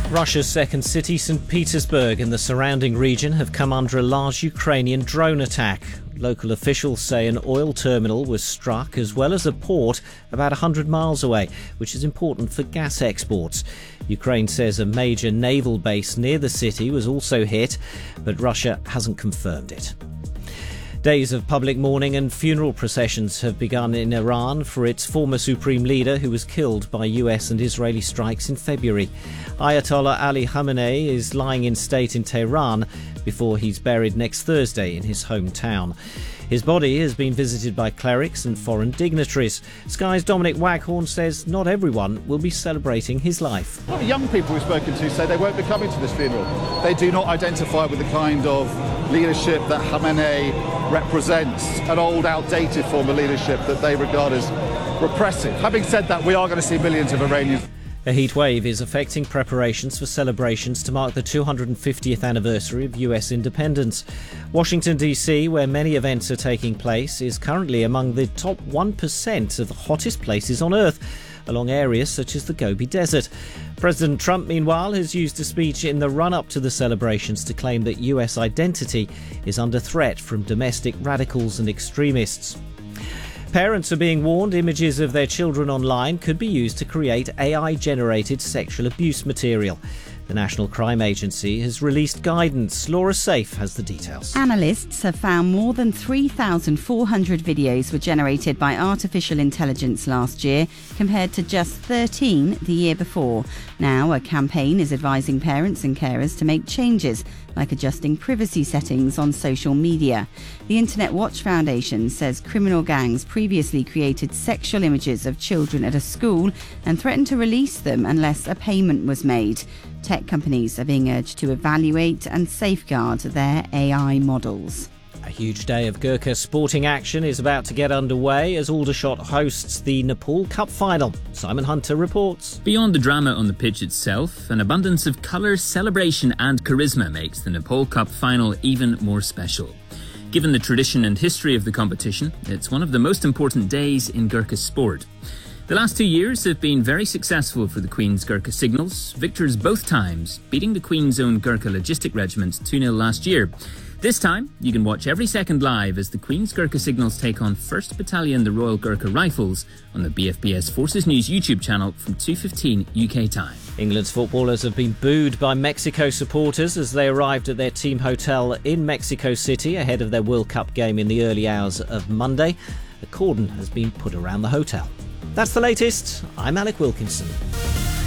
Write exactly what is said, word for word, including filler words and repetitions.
Russia's second city, Saint Petersburg, and the surrounding region have come under a large Ukrainian drone attack. Local officials say an oil terminal was struck, as well as a port about one hundred miles away, which is important for gas exports. Ukraine says a major naval base near the city was also hit, but Russia hasn't confirmed it. Days of public mourning and funeral processions have begun in Iran for its former supreme leader who was killed by U S and Israeli strikes in February. Ayatollah Ali Khamenei is lying in state in Tehran before he's buried next Thursday in his hometown. His body has been visited by clerics and foreign dignitaries. Sky's Dominic Waghorn says not everyone will be celebrating his life. A lot of young people we've spoken to say they won't be coming to this funeral. They do not identify with the kind of leadership that Khamenei represents, an old, outdated form of leadership that they regard as repressive. Having said that, we are going to see millions of Iranians. A heat wave is affecting preparations for celebrations to mark the two hundred fiftieth anniversary of U S independence. Washington, D C, where many events are taking place, is currently among the top one percent of the hottest places on Earth, along areas such as the Gobi Desert. President Trump, meanwhile, has used a speech in the run-up to the celebrations to claim that U S identity is under threat from domestic radicals and extremists. Parents are being warned images of their children online could be used to create A I-generated sexual abuse material. The National Crime Agency has released guidance. Laura Safe has the details. Analysts have found more than three thousand four hundred videos were generated by artificial intelligence last year, compared to just thirteen the year before. Now, a campaign is advising parents and carers to make changes, like adjusting privacy settings on social media. The Internet Watch Foundation says criminal gangs previously created sexual images of children at a school and threatened to release them unless a payment was made. Tech companies are being urged to evaluate and safeguard their A I models. A huge day of Gurkha sporting action is about to get underway as Aldershot hosts the Nepal Cup final. Simon Hunter reports. Beyond the drama on the pitch itself, an abundance of colour, celebration and charisma makes the Nepal Cup final even more special. Given the tradition and history of the competition, it's one of the most important days in Gurkha sport. The last two years have been very successful for the Queen's Gurkha Signals, victors both times, beating the Queen's own Gurkha Logistic Regiment two nil last year. This time, you can watch every second live as the Queen's Gurkha Signals take on first Battalion the Royal Gurkha Rifles on the B F B S Forces News YouTube channel from two fifteen U K time. England's footballers have been booed by Mexico supporters as they arrived at their team hotel in Mexico City ahead of their World Cup game in the early hours of Monday. A cordon has been put around the hotel. That's the latest. I'm Alec Wilkinson.